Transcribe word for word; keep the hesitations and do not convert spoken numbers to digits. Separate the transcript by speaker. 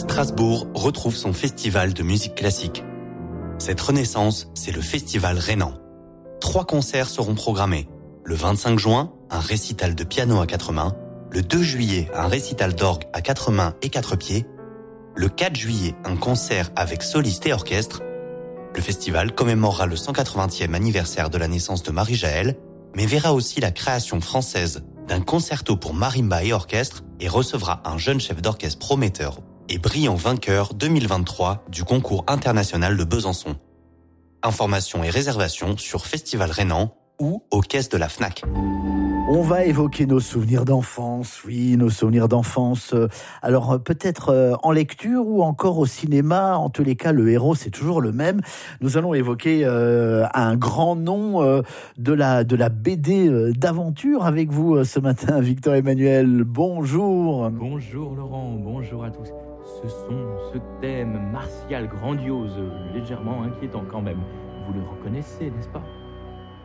Speaker 1: Strasbourg retrouve son festival de musique classique. Cette renaissance, c'est le Festival Rhénan. Trois concerts seront programmés. Le vingt-cinq juin, un récital de piano à quatre mains. Le deux juillet, un récital d'orgue à quatre mains et quatre pieds. Le quatre juillet, un concert avec soliste et orchestre. Le festival commémorera le cent quatre-vingtième anniversaire de la naissance de Marie-Jaël, mais verra aussi la création française d'un concerto pour marimba et orchestre et recevra un jeune chef d'orchestre prometteur et brillant vainqueur deux mille vingt-trois du concours international de Besançon. Informations et réservations sur Festival Rhénan ou aux caisses de la Fnac.
Speaker 2: On va évoquer nos souvenirs d'enfance, oui, nos souvenirs d'enfance. Alors peut-être en lecture ou encore au cinéma. En tous les cas, le héros, c'est toujours le même. Nous allons évoquer euh, un grand nom euh, de la de la B D d'aventure avec vous ce matin, Victor Emmanuel. Bonjour.
Speaker 3: Bonjour Laurent, bonjour à tous. Ce son, ce thème martial grandiose, légèrement inquiétant quand même. Vous le reconnaissez, n'est-ce pas ?